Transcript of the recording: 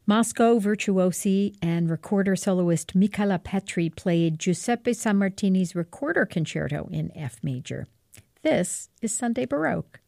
Moscow virtuosi and recorder soloist Michela Petri played Giuseppe Sammartini's Recorder Concerto in F major. This is Sunday Baroque.